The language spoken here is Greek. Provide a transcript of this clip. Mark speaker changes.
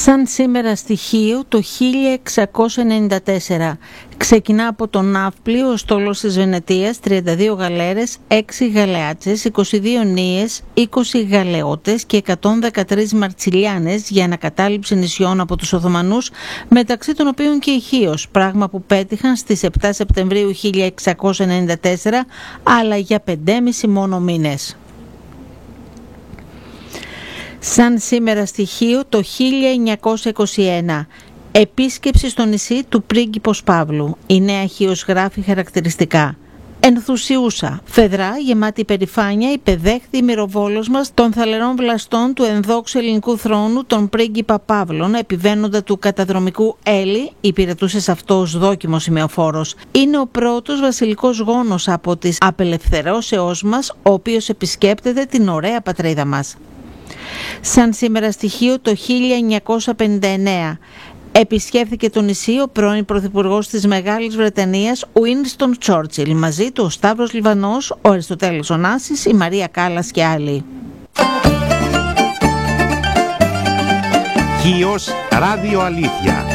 Speaker 1: Σαν σήμερα στοιχείο το 1694 ξεκινά από το ναύπλιο ο στόλος της Βενετίας, 32 γαλέρες, 6 γαλεάτσες, 22 νύες, 20 γαλεότες και 113 μαρτσιλιάνες για ανακατάληψη νησιών από τους Οθωμανούς, μεταξύ των οποίων και η Χίος, πράγμα που πέτυχαν στις 7 Σεπτεμβρίου 1694, αλλά για 5,5 μόνο μήνες. Σαν σήμερα στοιχείο το 1921, επίσκεψη στο νησί του πρίγκιπος Παύλου. Η νέα Χίος γράφει χαρακτηριστικά: «Ενθουσιούσα, φεδρά, γεμάτη υπερηφάνεια, υπεδέχθη η μυροβόλος μας των θαλερών βλαστών του ενδόξου ελληνικού θρόνου, τον πρίγκιπα Παύλων, επιβαίνοντα του καταδρομικού Έλλη, υπηρετούσε σε αυτό ως δόκιμος σημεοφόρος. Είναι ο πρώτος βασιλικός γόνος από τις απελευθερώσεώς μας, ο οποίος επισκέπτεται την ωραία πατρίδα μας». Σαν σήμερα στοιχείο το 1959 επισκέφθηκε το νησί ο πρώην πρωθυπουργός της Μεγάλης Βρετανίας Winston Churchill, μαζί του ο Σταύρος Λιβανός, ο Αριστοτέλης Ωνάσης, η Μαρία Κάλλας και άλλοι.
Speaker 2: Χίος Ράδιο Αλήθεια.